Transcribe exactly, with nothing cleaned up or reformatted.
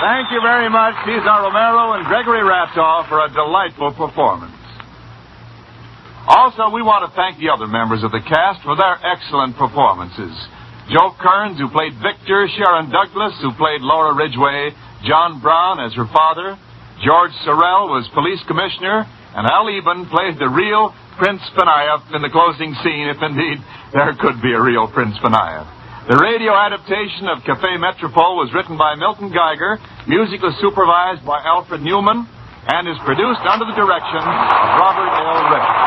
Thank you very much, Cesar Romero and Gregory Ratoff, for a delightful performance. Also, we want to thank the other members of the cast for their excellent performances. Joe Kearns, who played Victor, Sharon Douglas, who played Laura Ridgway, John Brown as her father, George Sorrell was police commissioner, and Al Eben played the real Prince Benayev in the closing scene, if indeed there could be a real Prince Benayev. The radio adaptation of Café Metropole was written by Milton Geiger, music was supervised by Alfred Newman, and is produced under the direction of Robert L. Rick.